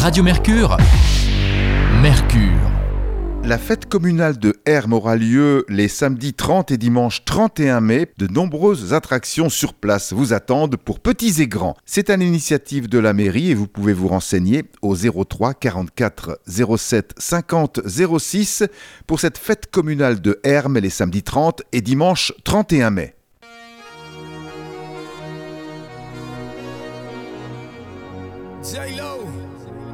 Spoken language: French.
Radio Mercure. Mercure. La fête communale de Hermes aura lieu les samedis 30 et dimanche 31 mai. De nombreuses attractions sur place vous attendent pour petits et grands. C'est à l'initiative de la mairie et vous pouvez vous renseigner au 03 44 07 50 06 pour cette fête communale de Hermes les samedis 30 et dimanche 31 mai.